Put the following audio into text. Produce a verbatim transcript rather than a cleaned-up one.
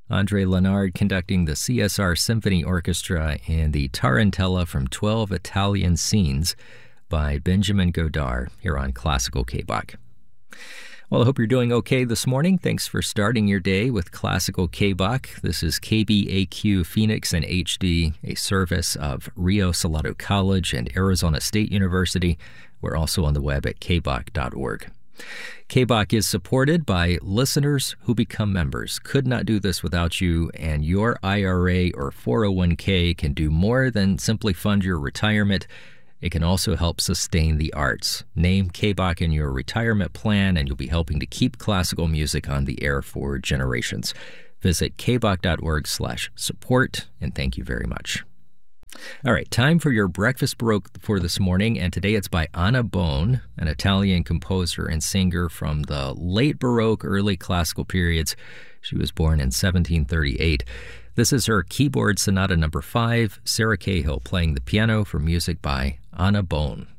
Andre Leonard conducting the C S R Symphony Orchestra in the Tarantella from twelve Italian Scenes by Benjamin Godard here on Classical K-Bach. Well, I hope you're doing okay this morning. Thanks for starting your day with Classical K-Bach. This is K B A Q Phoenix in H D, a service of Rio Salado College and Arizona State University. We're also on the web at k bach dot org. K-Bach is supported by listeners who become members. Could not do this without you, and your I R A or four oh one k can do more than simply fund your retirement. It can also help sustain the arts. Name K-Bach in your retirement plan, and you'll be helping to keep classical music on the air for generations. Visit k bach dot org slash support, and thank you very much. All right, time for your breakfast baroque for this morning, and today it's by Anna Bone, an Italian composer and singer from the late Baroque, early classical periods. She was born in seventeen thirty-eight. This is her keyboard sonata number five, Sarah Cahill playing the piano for music by Anna Bone.